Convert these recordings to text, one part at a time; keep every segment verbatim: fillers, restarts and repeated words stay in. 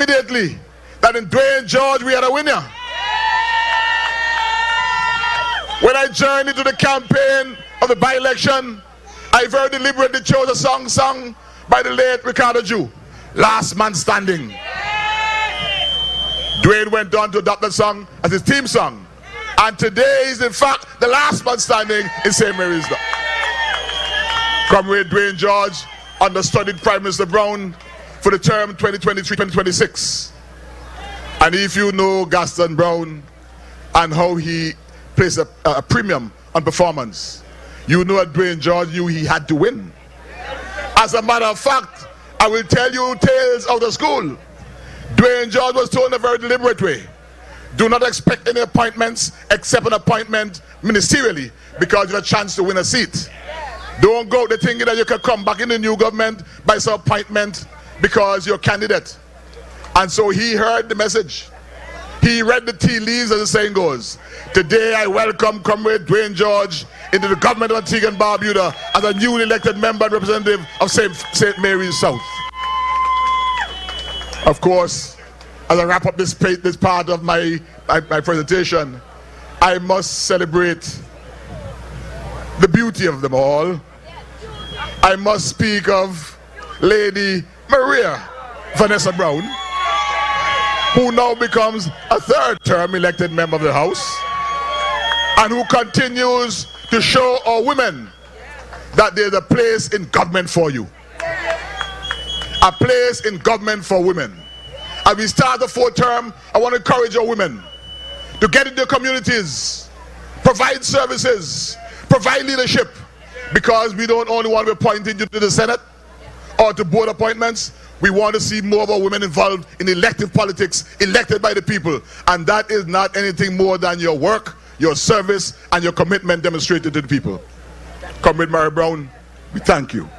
immediately that in Dwayne George we had a winner. When I journeyed into the campaign of the by-election, I very deliberately chose a song sung by the late Ricardo Jew, Last Man Standing. Dwayne went on to adopt the song as his theme song. And today is in fact the last man standing in Saint Mary's. Comrade Dwayne George understudied Prime Minister Brown for the term twenty twenty-three to twenty twenty-six. And if you know Gaston Brown and how he placed a, a premium on performance, you know that Dwayne George knew he had to win. As a matter of fact, I will tell you tales out of school. Dwayne George was told in a very deliberate way, do not expect any appointments except an appointment ministerially, because you have a chance to win a seat. Don't go there thinking that you can come back in the new government by some appointment because you're a candidate. And so he heard the message. He read the tea leaves, as the saying goes. Today I welcome Comrade Dwayne George into the government of Antigua and Barbuda as a newly elected member and representative of Saint Mary's South. Of course, as I wrap up this, this part of my, my, my presentation, I must celebrate the beauty of them all. I must speak of Lady Maria Vanessa Brown, who now becomes a third term elected member of the House and who continues to show our women that there's a place in government for you. A place in government for women. As we start the fourth term, I want to encourage our women to get into communities, provide services, provide leadership, because we don't only want to be appointing you to the Senate or to board appointments. We want to see more of our women involved in elective politics, elected by the people. And that is not anything more than your work, your service, and your commitment demonstrated to the people. Comrade Mary Brown, we thank you.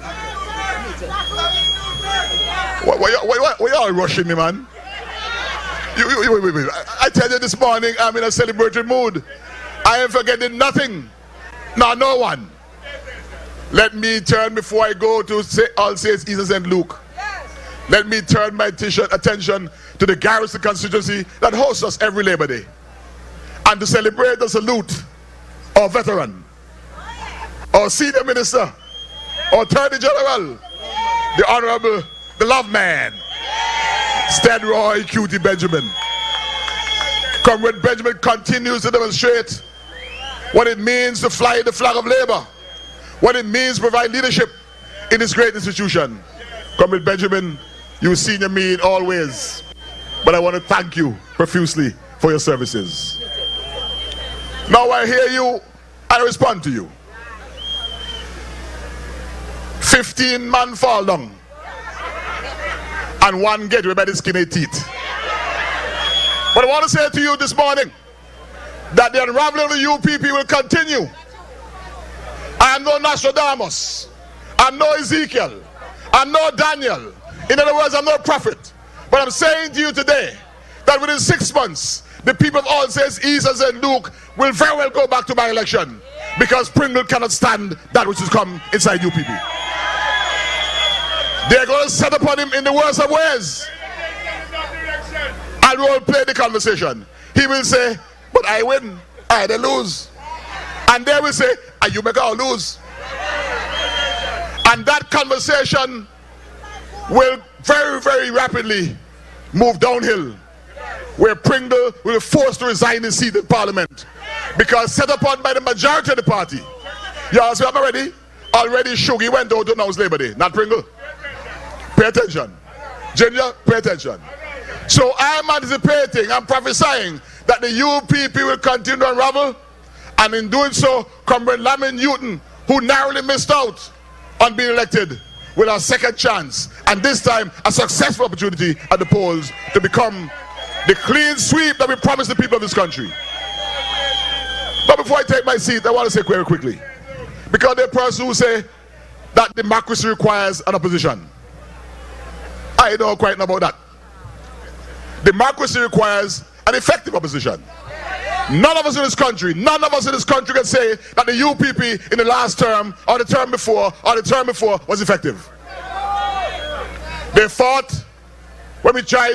Why, why, why, why y'all rushing me, man? You, you, wait, wait, wait. I, I tell you this morning, I'm in a celebratory mood. I am forgetting nothing. No, no one. Let me turn, before I go to say, All Saints East and Saint Luke, let me turn my attention to the Garrison constituency that hosts us every Labor Day, and to celebrate and salute our veteran, our senior minister, our attorney general, the honorable, the love man, Stanroy Cutie Benjamin. Comrade Benjamin continues to demonstrate what it means to fly the flag of labor, what it means to provide leadership in this great institution. Comrade Benjamin, you senior me in all ways, but I want to thank you profusely for your services. Now I hear you, I respond to you. Fifteen man fall down, and one get away by the skin of teeth. But I want to say to you this morning that the unraveling of the U P P will continue. I am no Nostradamus, I'm no Ezekiel, I'm no Daniel. In other words, I'm no prophet. But I'm saying to you today that within six months, the people of All Saints East and Saint Luke will very well go back to by election, because Pringle cannot stand that which has come inside U P P. They're going to set upon him in the worst of ways. And we will play the conversation. He will say, but I win, I they lose. And they will say, and you make all lose. And that conversation will very, very rapidly move downhill, where Pringle will be forced to resign his seat in Parliament, because set upon by the majority of the party. Y'all see, I'm already, already Shuggy went out to announce Labor Day, not Pringle. Pay attention. Ginger, pay attention. So I'm anticipating, I'm prophesying that the U P P will continue to unravel, and in doing so, Comrade Lamin Newton, who narrowly missed out on being elected, will have a second chance, and this time a successful opportunity at the polls to become the clean sweep that we promised the people of this country. But before I take my seat, I want to say very quickly, because there are persons who say that democracy requires an opposition. I don't quite know about that. Democracy requires an effective opposition. None of us in this country, none of us in this country can say that the U P P in the last term, or the term before, or the term before was effective. They fought when we tried